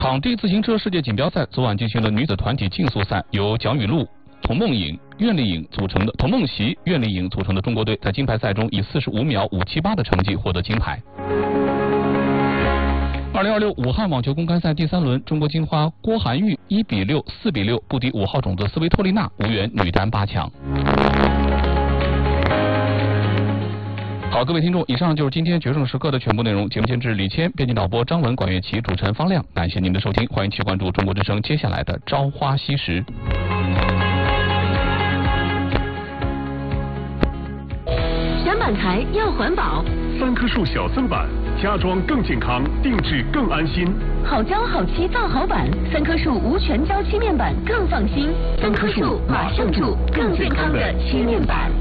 场地自行车世界锦标赛昨晚进行了女子团体竞速赛，由蒋雨露、童梦颖、苑丽颖组成的童梦琪、苑丽颖组成的中国队在金牌赛中以45秒578的成绩获得金牌。2026武汉网球公开赛第3轮，中国金花郭涵玉1比6、4比6不敌5号种子斯维托利娜，无缘女单8强。好，各位听众，以上就是今天决胜时刻的全部内容。节目监制李谦，编辑导播张文、管乐琪，主持人方亮。感谢您的收听，欢迎继续关注中国之声接下来的《朝花夕拾》。 选板材要环保 ，3棵树小森板，家装更健康，定制更安心。 好胶好漆造好板，3棵树无全胶漆面板更放心。3棵树马上住更健康的漆面板。